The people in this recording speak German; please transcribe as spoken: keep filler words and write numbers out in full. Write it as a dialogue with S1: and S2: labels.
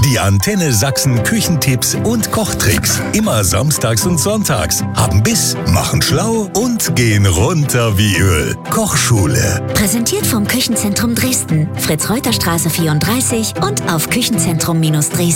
S1: Die Antenne Sachsen Küchentipps und Kochtricks. Immer samstags und sonntags. Haben Biss, machen schlau und gehen runter wie Öl. Kochschule.
S2: Präsentiert vom Küchenzentrum Dresden. Fritz-Reuter-Straße vierunddreißig und auf küchenzentrum Dresden.